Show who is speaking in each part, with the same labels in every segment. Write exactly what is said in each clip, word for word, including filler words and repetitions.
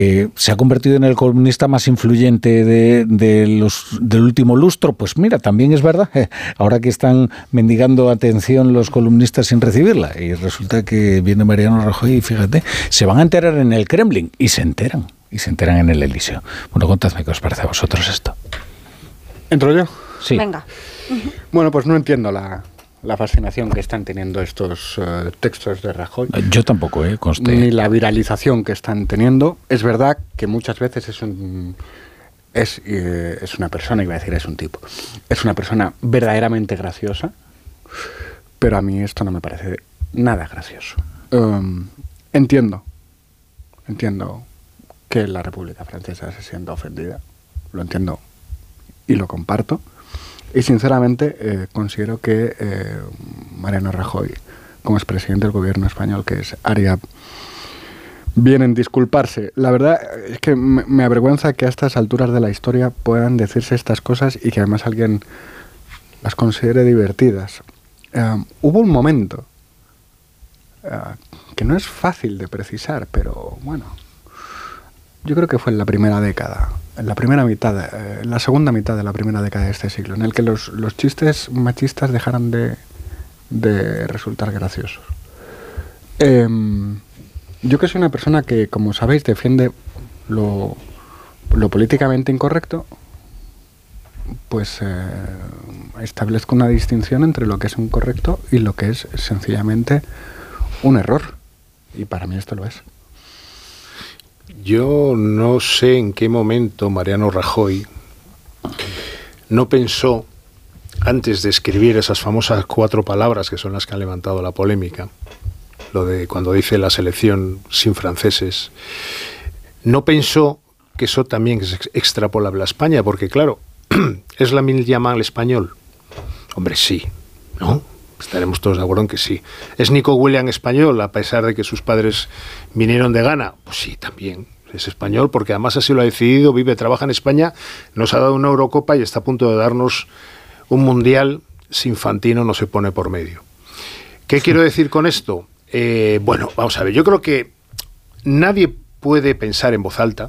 Speaker 1: Eh, ¿Se ha convertido en el columnista más influyente de, de los, del último lustro? Pues mira, también es verdad, eh, ahora que están mendigando atención los columnistas sin recibirla, y resulta que viene Mariano Rajoy y fíjate, se van a enterar en el Kremlin, y se enteran, y se enteran en el Elíseo. Bueno, contadme qué os parece a vosotros esto.
Speaker 2: ¿Entro yo?
Speaker 1: Sí.
Speaker 3: Venga.
Speaker 2: Bueno, pues no entiendo la... la fascinación que están teniendo estos uh, textos de Rajoy.
Speaker 1: Yo tampoco, ¿eh? Conste.
Speaker 2: Ni la viralización que están teniendo. Es verdad que muchas veces es un es, eh, es una persona, iba a decir es un tipo, es una persona verdaderamente graciosa, pero a mí esto no me parece nada gracioso. Um, entiendo, entiendo que la República Francesa se sienta ofendida, lo entiendo y lo comparto. Y sinceramente eh, considero que eh, Mariano Rajoy, como expresidente del gobierno español que es, haría bien en disculparse. La verdad es que me, me avergüenza que a estas alturas de la historia puedan decirse estas cosas y que además alguien las considere divertidas. Uh, hubo un momento uh, que no es fácil de precisar, pero bueno, yo creo que fue en la primera década, en la primera mitad, eh, en la segunda mitad de la primera década de este siglo, en el que los, los chistes machistas dejaron de, de resultar graciosos. Eh, yo que soy una persona que, como sabéis, defiende lo, lo políticamente incorrecto, pues eh, establezco una distinción entre lo que es un correcto y lo que es sencillamente un error. Y para mí esto lo es.
Speaker 4: Yo no sé en qué momento Mariano Rajoy no pensó, antes de escribir esas famosas cuatro palabras que son las que han levantado la polémica, lo de cuando dice la selección sin franceses, no pensó que eso también es extrapolable a España, porque claro, ¿es la mil llama al español? Hombre, sí, ¿no? Estaremos todos de acuerdo en que sí. ¿Es Nico Williams español, a pesar de que sus padres vinieron de Ghana? Pues sí, también. Es español, porque además así lo ha decidido, vive, trabaja en España, nos ha dado una Eurocopa y está a punto de darnos un Mundial si Infantino no se pone por medio. ¿Qué sí. quiero decir con esto? Eh, bueno, vamos a ver, yo creo que nadie puede pensar en voz alta,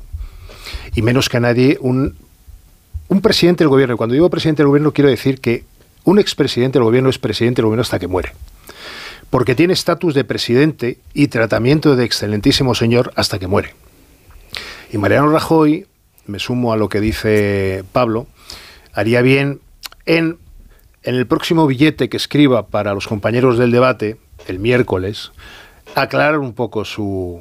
Speaker 4: y menos que nadie, un, un presidente del gobierno. Y cuando digo presidente del gobierno, quiero decir que un expresidente del gobierno es presidente del gobierno hasta que muere, porque tiene estatus de presidente y tratamiento de excelentísimo señor hasta que muere. Y Mariano Rajoy, me sumo a lo que dice Pablo, haría bien en, en el próximo billete que escriba para los compañeros del debate, el miércoles, aclarar un poco su,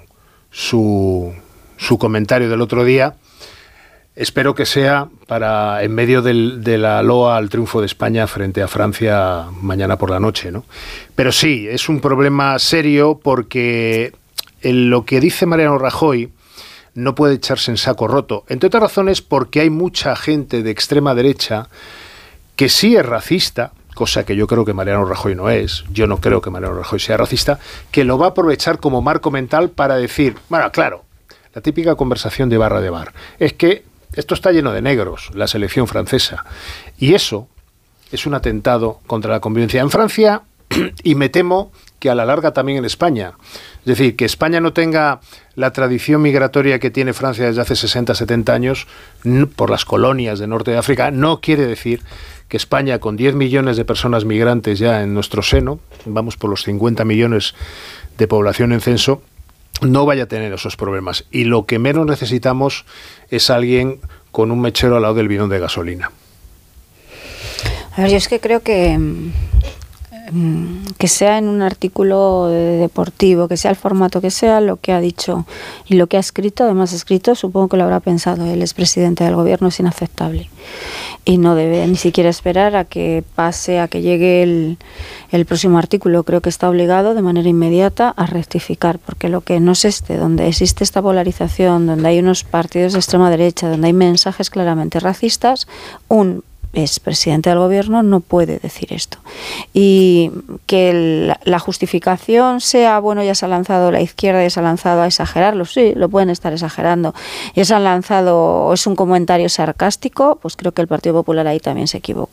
Speaker 4: su, su comentario del otro día. Espero que sea para en medio del, de la loa al triunfo de España frente a Francia mañana por la noche, ¿no? Pero sí, es un problema serio porque en lo que dice Mariano Rajoy no puede echarse en saco roto. Entre otras razones porque hay mucha gente de extrema derecha que sí es racista, cosa que yo creo que Mariano Rajoy no es, yo no creo que Mariano Rajoy sea racista, que lo va a aprovechar como marco mental para decir, bueno, claro, la típica conversación de barra de bar, es que esto está lleno de negros, la selección francesa, y eso es un atentado contra la convivencia en Francia y me temo que a la larga también en España. Es decir, que España no tenga la tradición migratoria que tiene Francia desde hace sesenta, setenta años por las colonias de Norte de África, no quiere decir que España, con diez millones de personas migrantes ya en nuestro seno, vamos por los cincuenta millones de población en censo, no vaya a tener esos problemas. Y lo que menos necesitamos es alguien con un mechero al lado del bidón de gasolina.
Speaker 3: A ver, yo es que creo que que sea en un artículo deportivo, que sea el formato que sea, lo que ha dicho y lo que ha escrito, además escrito, supongo que lo habrá pensado el expresidente del gobierno, es inaceptable. Y no debe ni siquiera esperar a que pase, a que llegue el, el próximo artículo. Creo que está obligado de manera inmediata a rectificar, porque lo que no es este, donde existe esta polarización, donde hay unos partidos de extrema derecha, donde hay mensajes claramente racistas, un es presidente del gobierno, no puede decir esto. Y que la, la justificación sea, bueno, ya se ha lanzado la izquierda, ya se ha lanzado a exagerarlo, sí, lo pueden estar exagerando, ya se han lanzado, es un comentario sarcástico, pues creo que el Partido Popular ahí también se equivoca.